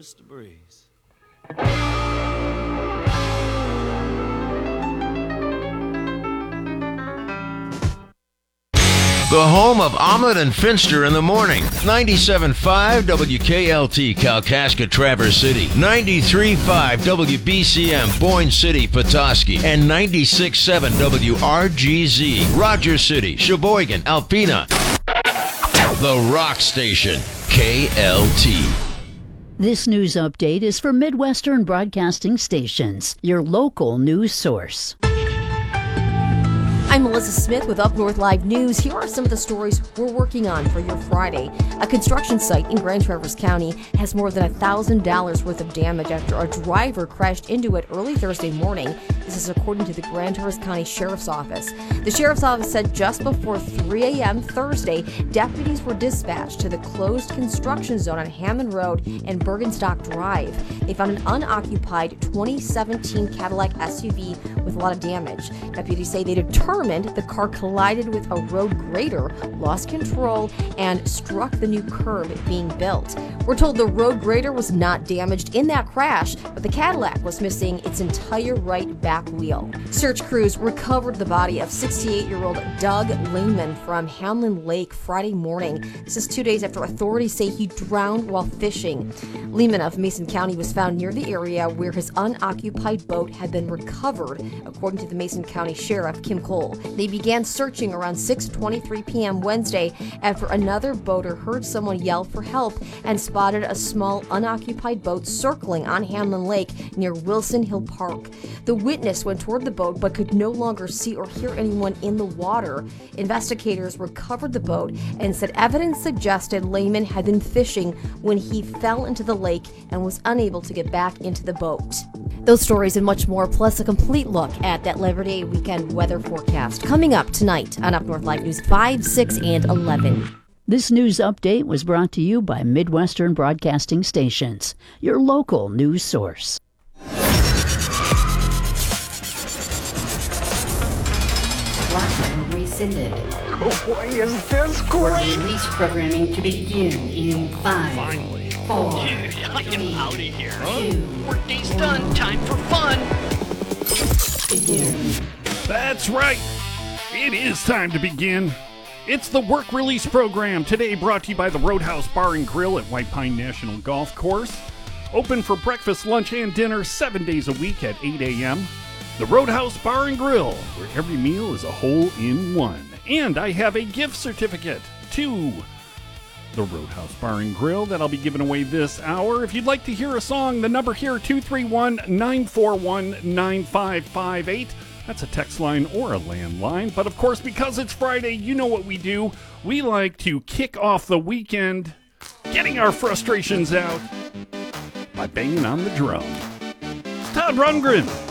Mr. Breeze. The home of Omelet and Finster in the morning. 97.5 WKLT, Kalkaska, Traverse City. 93.5 WBCM, Boyne City, Petoskey. And 96.7 WRGZ, Rogers City, Sheboygan, Alpena. The Rock Station, KLT. This news update is for Midwestern Broadcasting Stations, your local news source. I'm Melissa Smith with Up North Live News. Here are some of the stories we're working on for your Friday. A construction site in Grand Traverse County has more than $1,000 worth of damage after a driver crashed into it early Thursday morning. This is according to the Grand Traverse County Sheriff's Office. The Sheriff's Office said just before 3 a.m. Thursday, deputies were dispatched to the closed construction zone on Hammond Road and Bergenstock Drive. They found an unoccupied 2017 Cadillac SUV with a lot of damage. Deputies say they determined the car collided with a road grader, lost control, and struck the new curb being built. We're told the road grader was not damaged in that crash, but the Cadillac was missing its entire right back wheel. Search crews recovered the body of 68-year-old Doug Lehman from Hamlin Lake Friday morning. This is 2 days after authorities say he drowned while fishing. Lehman of Mason County was found near the area where his unoccupied boat had been recovered, according to the Mason County Sheriff, Kim Cole. They began searching around 6:23 p.m. Wednesday after another boater heard someone yell for help and spotted a small unoccupied boat circling on Hamlin Lake near Wilson Hill Park. The witness went toward the boat but could no longer see or hear anyone in the water. Investigators recovered the boat and said evidence suggested Lehman had been fishing when he fell into the lake and was unable to get back into the boat. Those stories and much more, plus a complete look at that Labor Day weekend weather forecast, coming up tonight on Up North Live News 5, 6, and 11. This news update was brought to you by Midwestern Broadcasting Stations, your local news source. Lockdown rescinded. Oh boy, is this great! Release programming to begin in 5, 4, I am out of here. 2, Workday's done. Time for fun. begin. That's right. It is time to begin. It's the Work Release Program, today brought to you by the Roadhouse Bar and Grill at White Pine National Golf Course. Open for breakfast, lunch, and dinner 7 days a week at 8 a.m. The Roadhouse Bar and Grill, where every meal is a hole-in-one. And I have a gift certificate to the Roadhouse Bar and Grill that I'll be giving away this hour. If you'd like to hear a song, the number here, 231-941-9558. That's a text line or a landline. But of course, because it's Friday, you know what we do. We like to kick off the weekend, getting our frustrations out by banging on the drum. It's Todd Rundgren.